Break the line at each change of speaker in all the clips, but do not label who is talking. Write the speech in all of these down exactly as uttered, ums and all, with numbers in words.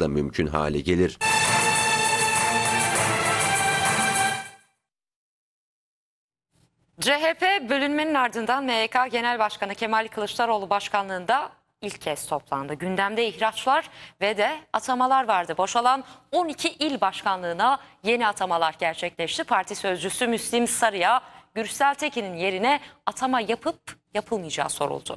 kolaylıkla mümkün hale gelir.
C H P bölünmenin ardından M Y K Genel Başkanı Kemal Kılıçdaroğlu başkanlığında ilk kez toplandı. Gündemde ihraçlar ve de atamalar vardı. Boşalan on iki il başkanlığına yeni atamalar gerçekleşti. Parti sözcüsü Müslim Sarı'ya Gürsel Tekin'in yerine atama yapıp yapılmayacağı soruldu.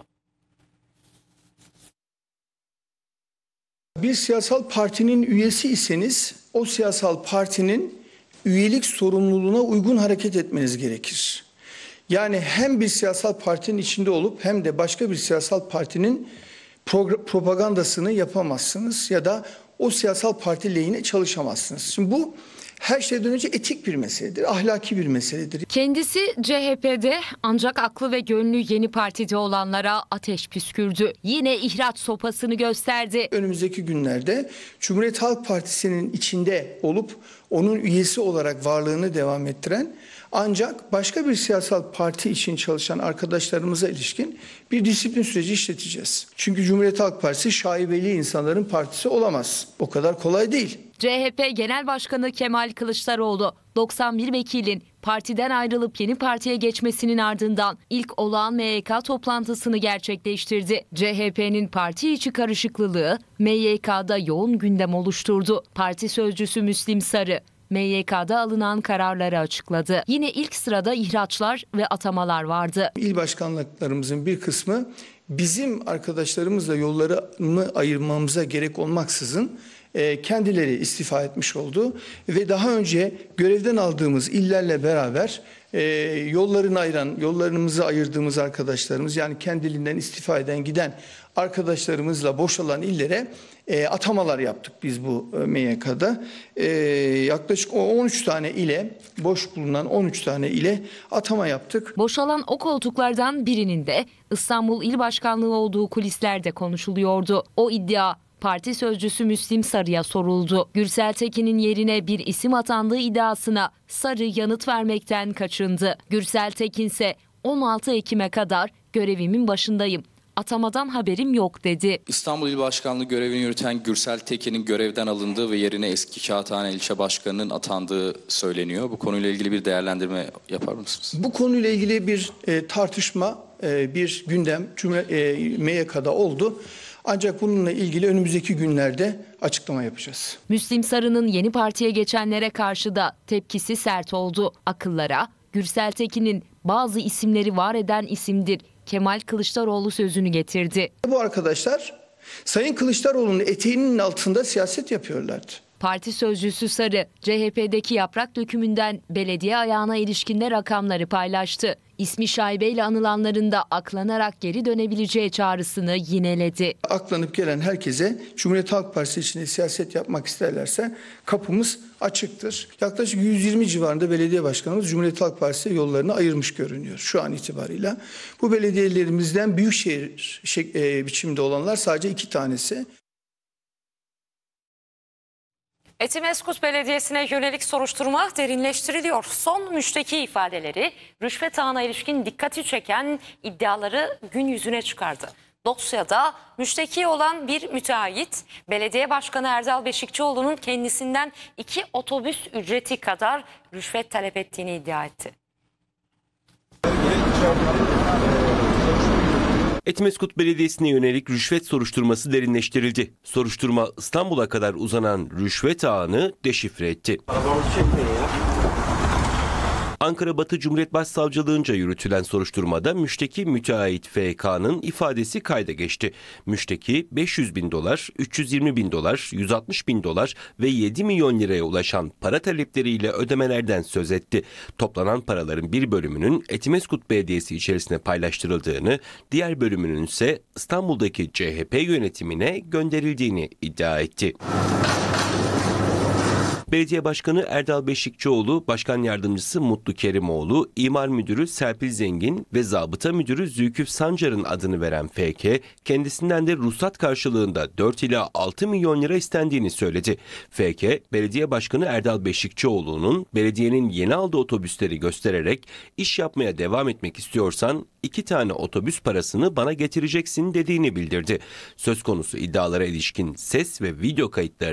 Bir siyasal partinin üyesi iseniz o siyasal partinin üyelik sorumluluğuna uygun hareket etmeniz gerekir. Yani hem bir siyasal partinin içinde olup hem de başka bir siyasal partinin propagandasını yapamazsınız ya da o siyasal parti lehine çalışamazsınız. Şimdi bu her şeyden önce etik bir meseledir, ahlaki bir meseledir.
Kendisi C H P'de ancak aklı ve gönlü yeni partide olanlara ateş püskürdü. Yine ihraç sopasını gösterdi.
Önümüzdeki günlerde Cumhuriyet Halk Partisi'nin içinde olup onun üyesi olarak varlığını devam ettiren ancak başka bir siyasal parti için çalışan arkadaşlarımıza ilişkin bir disiplin süreci işleteceğiz. Çünkü Cumhuriyet Halk Partisi şaibeli insanların partisi olamaz. O kadar kolay değil.
C H P Genel Başkanı Kemal Kılıçdaroğlu doksan bir vekilin partiden ayrılıp yeni partiye geçmesinin ardından ilk olağan M Y K toplantısını gerçekleştirdi. C H P'nin parti içi karışıklılığı M Y K'da yoğun gündem oluşturdu. Parti sözcüsü Müslim Sarı M Y K'da alınan kararları açıkladı. Yine ilk sırada ihraçlar ve atamalar vardı.
İl başkanlıklarımızın bir kısmı bizim arkadaşlarımızla yollarını ayırmamıza gerek olmaksızın kendileri istifa etmiş oldu ve daha önce görevden aldığımız illerle beraber yollarını ayıran, yollarımızı ayırdığımız arkadaşlarımız, yani kendiliğinden istifa eden giden arkadaşlarımızla boşalan illere atamalar yaptık biz bu M Y K'da. Yaklaşık on üç tane ile, boş bulunan on üç tane ile atama yaptık.
Boşalan o koltuklardan birinin de İstanbul İl Başkanlığı olduğu kulislerde konuşuluyordu. O iddia parti sözcüsü Müslim Sarı'ya soruldu. Gürsel Tekin'in yerine bir isim atandığı iddiasına Sarı yanıt vermekten kaçındı. Gürsel Tekin ise on altı Ekim'e kadar görevimin başındayım, atamadan haberim yok dedi.
İstanbul İl Başkanlığı görevini yürüten Gürsel Tekin'in görevden alındığı ve yerine eski Kağıthane İlçe Başkanı'nın atandığı söyleniyor. Bu konuyla ilgili bir değerlendirme yapar mısınız?
Bu konuyla ilgili bir e, tartışma, e, bir gündem e, M Y K'da oldu. Ancak bununla ilgili önümüzdeki günlerde açıklama yapacağız.
Müslim Sarı'nın yeni partiye geçenlere karşı da tepkisi sert oldu. Akıllara Gürsel Tekin'in bazı isimleri var eden isimdir Kemal Kılıçdaroğlu sözünü getirdi.
Bu arkadaşlar Sayın Kılıçdaroğlu'nun eteğinin altında siyaset yapıyorlardı.
Parti sözcüsü Sarı, C H P'deki yaprak dökümünden belediye ayağına ilişkinde rakamları paylaştı. İsmi şaibeyle anılanların da aklanarak geri dönebileceği çağrısını yineledi.
Aklanıp gelen herkese Cumhuriyet Halk Partisi içinde siyaset yapmak isterlerse kapımız açıktır. Yaklaşık yüz yirmi civarında belediye başkanımız Cumhuriyet Halk Partisi yollarını ayırmış görünüyor şu an itibarıyla. Bu belediyelerimizden büyükşehir e, biçimde olanlar sadece iki tanesi.
Etimesgut Belediyesi'ne yönelik soruşturma derinleştiriliyor. Son müşteki ifadeleri rüşvet ağına ilişkin dikkati çeken iddiaları gün yüzüne çıkardı. Dosyada müşteki olan bir müteahhit, belediye başkanı Erdal Beşikçioğlu'nun kendisinden iki otobüs ücreti kadar rüşvet talep ettiğini iddia etti.
Etimesgut Belediyesi'ne yönelik rüşvet soruşturması derinleştirildi. Soruşturma İstanbul'a kadar uzanan rüşvet ağını deşifre etti. Ankara Batı Cumhuriyet Başsavcılığınca yürütülen soruşturmada müşteki müteahhit F K'nın ifadesi kayda geçti. Müşteki beş yüz bin dolar, üç yüz yirmi bin dolar, yüz altmış bin dolar ve yedi milyon liraya ulaşan para talepleriyle ödemelerden söz etti. Toplanan paraların bir bölümünün Etimesgut Belediyesi içerisine paylaştırıldığını, diğer bölümünün ise İstanbul'daki C H P yönetimine gönderildiğini iddia etti. Belediye Başkanı Erdal Beşikçioğlu, Başkan Yardımcısı Mutlu Kerimoğlu, İmar Müdürü Serpil Zengin ve Zabıta Müdürü Zülküf Sancar'ın adını veren F K, kendisinden de ruhsat karşılığında dört ila altı milyon lira istendiğini söyledi. F K, Belediye Başkanı Erdal Beşikçioğlu'nun belediyenin yeni aldığı otobüsleri göstererek iş yapmaya devam etmek istiyorsan iki tane otobüs parasını bana getireceksin dediğini bildirdi. Söz konusu iddialara ilişkin ses ve video kayıtlarını